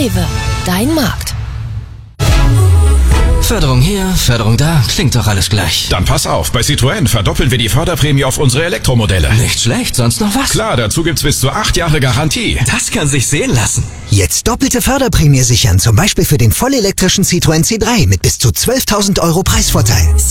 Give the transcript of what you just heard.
Rewe, dein Markt. Förderung hier, Förderung da, klingt doch alles gleich. Dann pass auf, bei Citroën verdoppeln wir die Förderprämie auf unsere Elektromodelle. Nicht schlecht, sonst noch was? Klar, dazu gibt's bis zu 8 Jahre Garantie. Das kann sich sehen lassen. Jetzt doppelte Förderprämie sichern, zum Beispiel für den vollelektrischen Citroën C3 mit bis zu 12.000 € Preisvorteil.